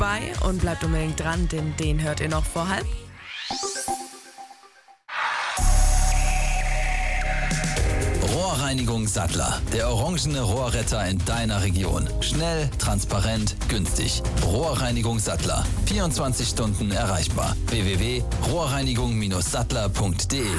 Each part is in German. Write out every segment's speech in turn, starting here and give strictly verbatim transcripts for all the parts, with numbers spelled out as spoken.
vorbei und bleibt unbedingt dran, denn den hört ihr noch vor halb. Rohrreinigung Sattler. Der orangene Rohrretter in deiner Region. Schnell, transparent, günstig. Rohrreinigung Sattler. vierundzwanzig Stunden erreichbar. w w w punkt rohrreinigung sattler punkt de.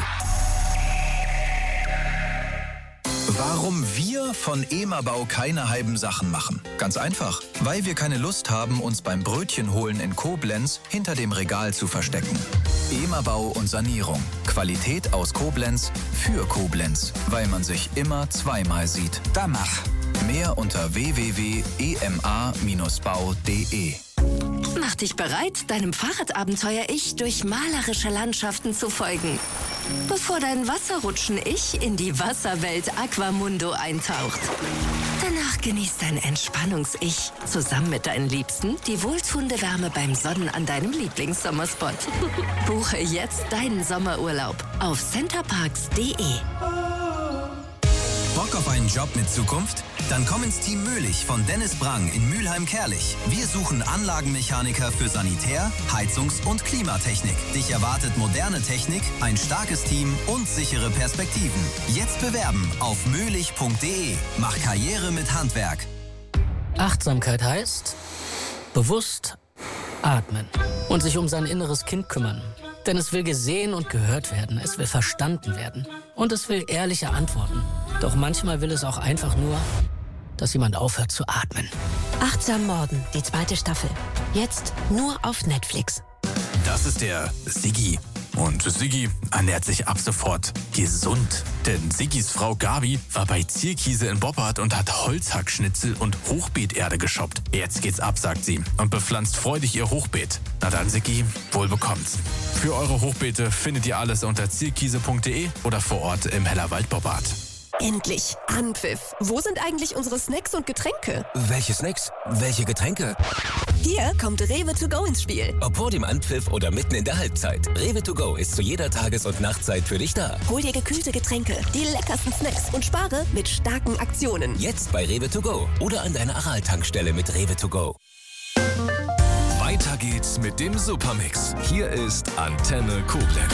Warum wir von Emabau keine halben Sachen machen? Ganz einfach, weil wir keine Lust haben, uns beim Brötchen holen in Koblenz hinter dem Regal zu verstecken. Emabau und Sanierung. Qualität aus Koblenz für Koblenz, weil man sich immer zweimal sieht. Da mach. Mehr unter w w w punkt e m a Bindestrich bau punkt de. Mach dich bereit, deinem Fahrradabenteuer-Ich durch malerische Landschaften zu folgen. Bevor dein Wasserrutschen-Ich in die Wasserwelt Aquamundo eintaucht. Danach genießt dein Entspannungs-Ich zusammen mit deinen Liebsten die wohltuende Wärme beim Sonnen an deinem Lieblingssommerspot. Buche jetzt deinen Sommerurlaub auf centerparks punkt de. Bock auf einen Job mit Zukunft? Dann komm ins Team Möhlich von Dennis Brang in Mülheim-Kerlich. Wir suchen Anlagenmechaniker für Sanitär-, Heizungs- und Klimatechnik. Dich erwartet moderne Technik, ein starkes Team und sichere Perspektiven. Jetzt bewerben auf möhlich punkt de. Mach Karriere mit Handwerk. Achtsamkeit heißt bewusst atmen und sich um sein inneres Kind kümmern. Denn es will gesehen und gehört werden, es will verstanden werden und es will ehrliche Antworten. Doch manchmal will es auch einfach nur, dass jemand aufhört zu atmen. Achtsam Morden, die zweite Staffel. Jetzt nur auf Netflix. Das ist der Siggi. Und Siggi ernährt sich ab sofort gesund. Denn Siggis Frau Gabi war bei Zierkiese in Boppard und hat Holzhackschnitzel und Hochbeeterde geshoppt. Jetzt geht's ab, sagt sie, und bepflanzt freudig ihr Hochbeet. Na dann, Siggi, wohl bekommt's. Für eure Hochbeete findet ihr alles unter zierkiese punkt de oder vor Ort im Hellerwald Boppard. Endlich Anpfiff. Wo sind eigentlich unsere Snacks und Getränke? Welche Snacks? Welche Getränke? Hier kommt Rewe to go ins Spiel. Ob vor dem Anpfiff oder mitten in der Halbzeit. Rewe to go ist zu jeder Tages- und Nachtzeit für dich da. Hol dir gekühlte Getränke, die leckersten Snacks und spare mit starken Aktionen. Jetzt bei Rewe to go oder an deiner Aral-Tankstelle mit Rewe to go. Weiter geht's mit dem Supermix. Hier ist Antenne Koblenz.